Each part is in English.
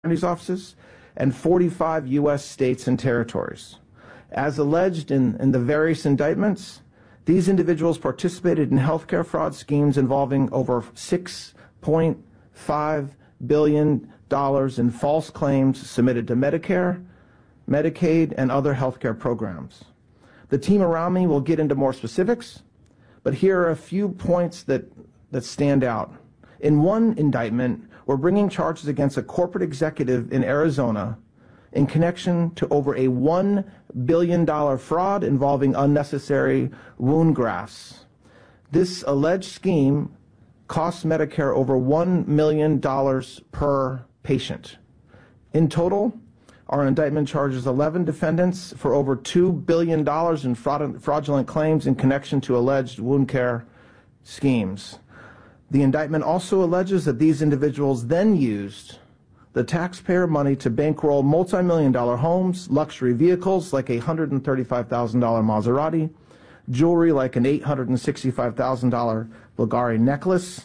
attorney's offices and 45 U.S. states and territories. As alleged in the various indictments, these individuals participated in healthcare fraud schemes involving over $6.5 billion in false claims submitted to Medicare, Medicaid, and other healthcare programs. The team around me will get into more specifics, but here are a few points that stand out. In one indictment, we're bringing charges against a corporate executive in Arizona in connection to over a $1 billion fraud involving unnecessary wound grafts. This alleged scheme costs Medicare over $1 million per patient. In total, our indictment charges 11 defendants for over $2 billion in fraudulent claims in connection to alleged wound care schemes. The indictment also alleges that these individuals then used the taxpayer money to bankroll multi-million-dollar homes, luxury vehicles like a $135,000 Maserati, jewelry like an $865,000 Bulgari necklace,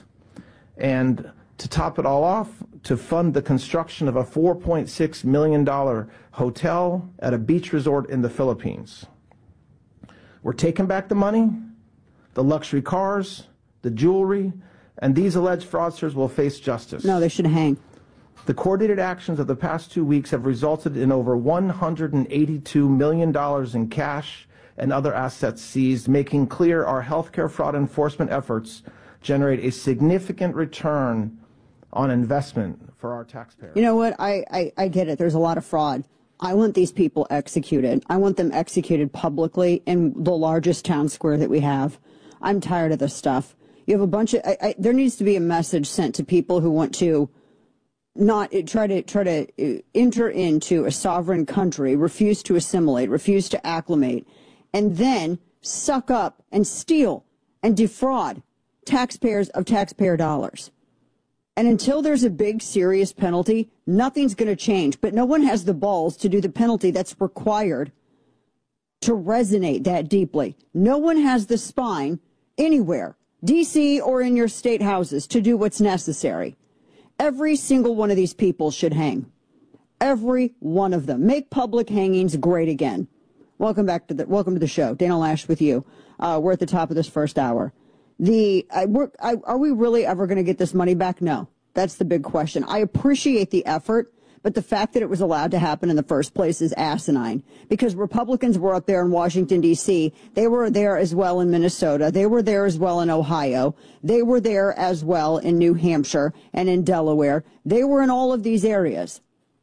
and to top it all off, to fund the construction of a $4.6 million hotel at a beach resort in the Philippines. We're taking back the money, the luxury cars, the jewelry, and these alleged fraudsters will face justice. No, they should hang. The coordinated actions of the past 2 weeks have resulted in over $182 million in cash and other assets seized, making clear our healthcare fraud enforcement efforts generate a significant return on investment for our taxpayers. You know what? I get it. There's a lot of fraud. I want these people executed. I want them executed publicly in the largest town square that we have. I'm tired of this stuff. You have a bunch of, there needs to be a message sent to people who want to not try to enter into a sovereign country, refuse to assimilate, refuse to acclimate, and then suck up and steal and defraud taxpayers of taxpayer dollars. And until there's a big, serious penalty, nothing's going to change. But no one has the balls to do the penalty that's required to resonate that deeply. No one has the spine anywhere, D.C. or in your state houses, to do what's necessary. Every single one of these people should hang. Every one of them. Make public hangings great again. Welcome to the show. Dana Lash with you. We're at the top of this first hour. Are we really ever going to get this money back? No. That's the big question. I appreciate the effort, but the fact that it was allowed to happen in the first place is asinine, because Republicans were up there in Washington, D.C. They were there as well in Minnesota. They were there as well in Ohio. They were there as well in New Hampshire and in Delaware. They were in all of these areas.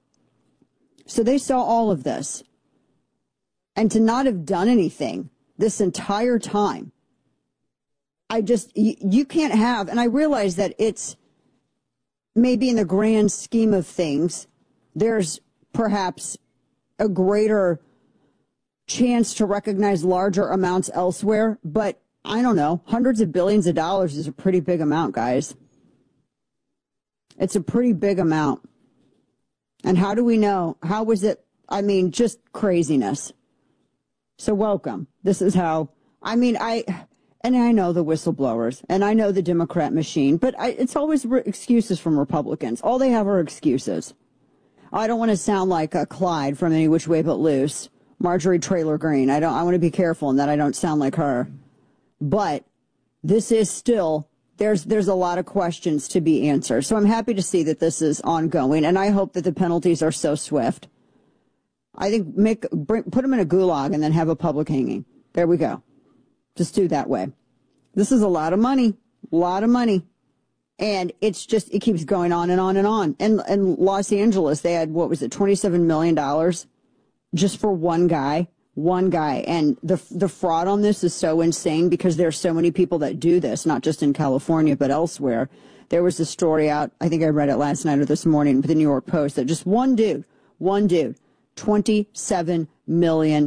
So they saw all of this. And to not have done anything this entire time, you can't have, and I realize that it's maybe in the grand scheme of things, there's perhaps a greater chance to recognize larger amounts elsewhere, but I don't know, hundreds of billions of dollars is a pretty big amount, guys. It's a pretty big amount. And how do we know? How was it? I mean, just craziness. So welcome. This is how, I know the whistleblowers, and I know the Democrat machine, but it's always excuses from Republicans. All they have are excuses. I don't want to sound like a Clyde from Any Which Way But Loose, Marjorie Taylor Greene. I want to be careful in that I don't sound like her. But this is still, there's a lot of questions to be answered. So I'm happy to see that this is ongoing, and I hope that the penalties are so swift. I think put them in a gulag and then have a public hanging. There we go. Just do that way. This is a lot of money. And it keeps going on and on and on. And in Los Angeles, they had, $27 million just for one guy. And the fraud on this is so insane because there are so many people that do this, not just in California, but elsewhere. There was a story out, I think I read it last night or this morning with the New York Post, that just one dude, $27 million.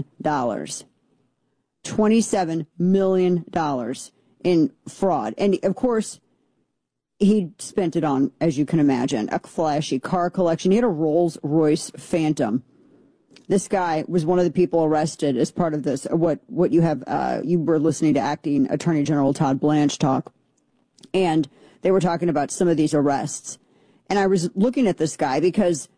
$27 million in fraud. And, of course, he spent it on, as you can imagine, a flashy car collection. He had a Rolls-Royce Phantom. This guy was one of the people arrested as part of this. What you have, you were listening to Acting Attorney General Todd Blanche talk, and they were talking about some of these arrests. And I was looking at this guy because